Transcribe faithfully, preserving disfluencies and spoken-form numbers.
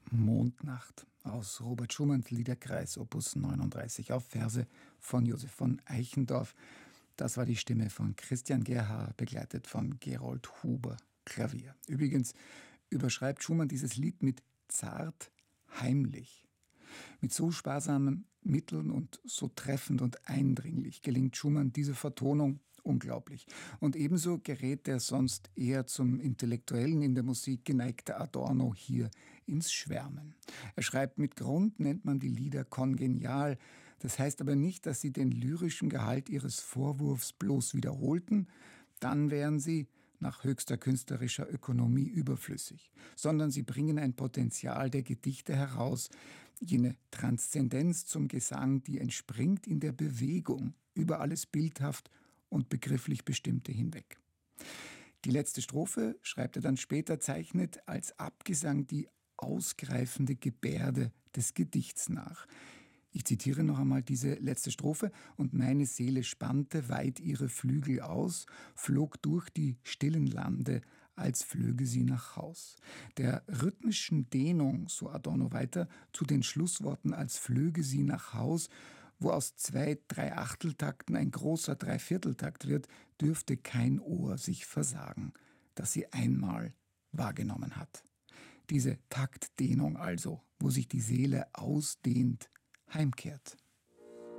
Mondnacht aus Robert Schumanns Liederkreis Opus neununddreißig auf Verse von Josef von Eichendorff. Das war die Stimme von Christian Gerha, begleitet von Gerold Huber, Klavier. Übrigens überschreibt Schumann dieses Lied mit zart, heimlich. Mit so sparsamen Mitteln und so treffend und eindringlich gelingt Schumann diese Vertonung unglaublich. Und ebenso gerät der sonst eher zum Intellektuellen in der Musik geneigte Adorno hier ins Schwärmen. Er schreibt, mit Grund nennt man die Lieder kongenial. Das heißt aber nicht, dass sie den lyrischen Gehalt ihres Vorwurfs bloß wiederholten. Dann wären sie nach höchster künstlerischer Ökonomie überflüssig, sondern sie bringen ein Potenzial der Gedichte heraus, jene Transzendenz zum Gesang, die entspringt in der Bewegung über alles bildhaft und begrifflich Bestimmte hinweg. Die letzte Strophe, schreibt er dann später, zeichnet als Abgesang die ausgreifende Gebärde des Gedichts nach. Ich zitiere noch einmal diese letzte Strophe. Und meine Seele spannte weit ihre Flügel aus, flog durch die stillen Lande, als flöge sie nach Haus. Der rhythmischen Dehnung, so Adorno weiter, zu den Schlussworten als flöge sie nach Haus, wo aus zwei Dreiachteltakten ein großer Dreivierteltakt wird, dürfte kein Ohr sich versagen, das sie einmal wahrgenommen hat. Diese Taktdehnung also, wo sich die Seele ausdehnt, heimkehrt.